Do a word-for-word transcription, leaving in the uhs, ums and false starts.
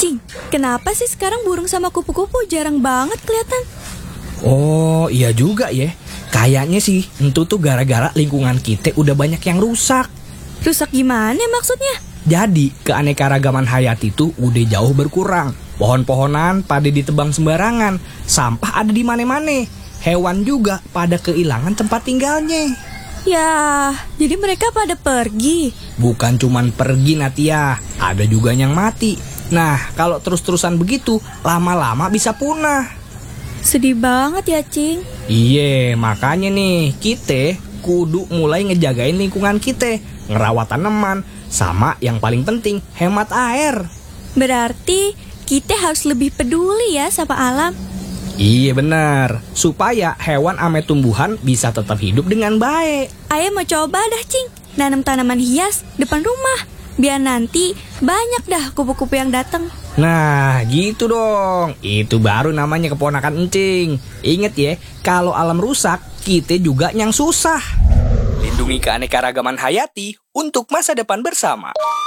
Cing, kenapa sih sekarang burung sama kupu-kupu jarang banget kelihatan? Oh iya juga ya. Kayaknya sih itu tuh gara-gara lingkungan kita udah banyak yang rusak. Rusak gimana maksudnya? Jadi keanekaragaman hayati itu udah jauh berkurang. Pohon-pohonan pada ditebang sembarangan. Sampah ada di mana-mana. Hewan juga pada kehilangan tempat tinggalnya. Ya, jadi mereka pada pergi. Bukan cuman pergi Natia, ada juga yang mati. Nah, kalau terus-terusan begitu, lama-lama bisa punah. Sedih banget ya, Cing. Iye, makanya nih, kita kudu mulai ngejagain lingkungan kita, ngerawat tanaman, sama yang paling penting, hemat air. Berarti kita harus lebih peduli ya sama alam. Iya benar, supaya hewan ame tumbuhan bisa tetap hidup dengan baik. Ayo mau coba dah, Cing, nanam tanaman hias depan rumah, biar nanti banyak dah kupu-kupu yang datang. Nah, gitu dong. Itu baru namanya keponakan encing. Ingat ya, kalau alam rusak, kita juga yang susah. Lindungi keanekaragaman hayati untuk masa depan bersama.